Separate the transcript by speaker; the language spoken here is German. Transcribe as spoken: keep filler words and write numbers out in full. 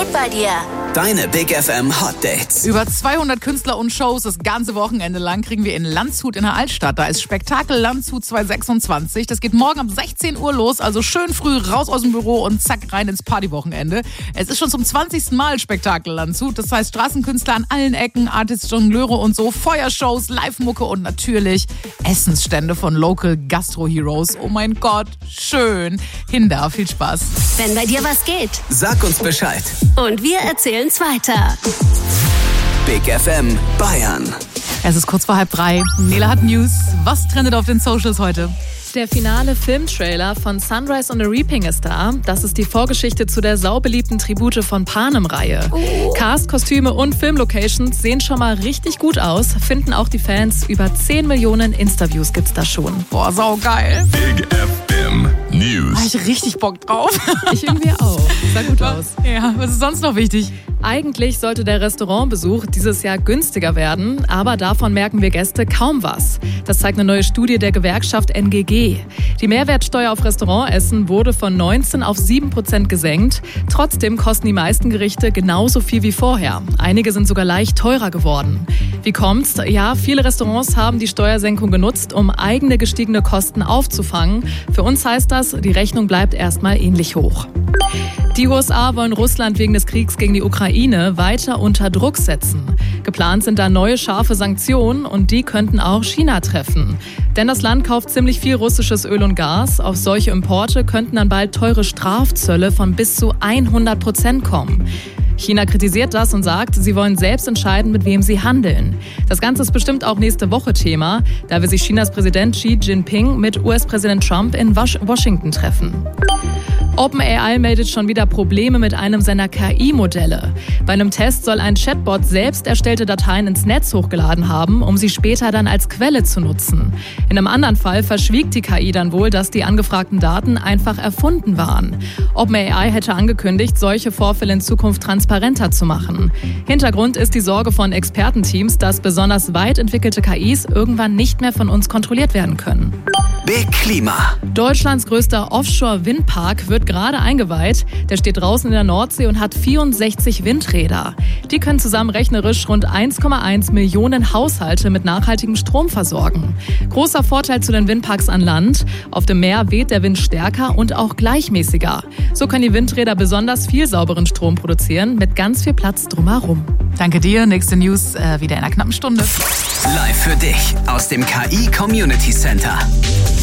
Speaker 1: geht bei dir?
Speaker 2: Deine Big F M Hot Dates.
Speaker 3: Über zweihundert Künstler und Shows das ganze Wochenende lang kriegen wir in Landshut in der Altstadt. Da ist Spektakel Landshut zwanzig sechsundzwanzig. Das geht morgen um sechzehn Uhr los, also schön früh raus aus dem Büro und zack rein ins Partywochenende. Es ist schon zum zwanzigsten Mal Spektakel Landshut. Das heißt Straßenkünstler an allen Ecken, Artists, Jongleure und so, Feuershows, Live-Mucke und natürlich Essensstände von Local Gastro Heroes. Oh mein Gott, schön. Hin da, viel Spaß.
Speaker 1: Wenn bei dir was geht.
Speaker 2: Sag uns Bescheid.
Speaker 1: Und wir erzählen's weiter.
Speaker 2: Big F M Bayern.
Speaker 3: Es ist kurz vor halb drei. Nela hat News. Was trendet auf den Socials heute?
Speaker 4: Der finale Filmtrailer von Sunrise on the Reaping ist da. Das ist die Vorgeschichte zu der saubeliebten Tribute von Panem-Reihe.
Speaker 1: Oh.
Speaker 4: Cast, Kostüme und Filmlocations sehen schon mal richtig gut aus, finden auch die Fans. Über zehn Millionen Insta-Views gibt's da schon.
Speaker 3: Boah, saugeil.
Speaker 5: Big F M News.
Speaker 3: Habe ich richtig Bock drauf.
Speaker 4: Ich irgendwie auch. Sah gut aus.
Speaker 3: Ja, was ist sonst noch wichtig?
Speaker 4: Eigentlich sollte der Restaurantbesuch dieses Jahr günstiger werden, aber davon merken wir Gäste kaum was. Das zeigt eine neue Studie der Gewerkschaft N G G. Die Mehrwertsteuer auf Restaurantessen wurde von neunzehn auf sieben Prozent gesenkt. Trotzdem kosten die meisten Gerichte genauso viel wie vorher. Einige sind sogar leicht teurer geworden. Wie kommt's? Ja, viele Restaurants haben die Steuersenkung genutzt, um eigene gestiegene Kosten aufzufangen. Für uns heißt das, die Rechnung bleibt erstmal ähnlich hoch. Die U S A wollen Russland wegen des Kriegs gegen die Ukraine weiter unter Druck setzen. Geplant sind da neue scharfe Sanktionen und die könnten auch China treffen. Denn das Land kauft ziemlich viel russisches Öl und Gas. Auf solche Importe könnten dann bald teure Strafzölle von bis zu hundert Prozent kommen. China kritisiert das und sagt, sie wollen selbst entscheiden, mit wem sie handeln. Das Ganze ist bestimmt auch nächste Woche Thema, da will sich Chinas Präsident Xi Jinping mit U S-Präsident Trump in Washington treffen. OpenAI meldet schon wieder Probleme mit einem seiner K I-Modelle. Bei einem Test soll ein Chatbot selbst erstellte Dateien ins Netz hochgeladen haben, um sie später dann als Quelle zu nutzen. In einem anderen Fall verschwieg die K I dann wohl, dass die angefragten Daten einfach erfunden waren. OpenAI hätte angekündigt, solche Vorfälle in Zukunft transparenter zu machen. Hintergrund ist die Sorge von Expertenteams, dass besonders weit entwickelte K Is irgendwann nicht mehr von uns kontrolliert werden können.
Speaker 2: Big Klima.
Speaker 4: Deutschlands größter Offshore-Windpark wird gerade eingeweiht. Der steht draußen in der Nordsee und hat vierundsechzig Windräder. Die können zusammen rechnerisch rund eins Komma eins Millionen Haushalte mit nachhaltigem Strom versorgen. Großer Vorteil zu den Windparks an Land. Auf dem Meer weht der Wind stärker und auch gleichmäßiger. So können die Windräder besonders viel sauberen Strom produzieren, mit ganz viel Platz drumherum.
Speaker 3: Danke dir. Nächste News äh, wieder in einer knappen Stunde.
Speaker 2: Live für dich aus dem K I Community Center.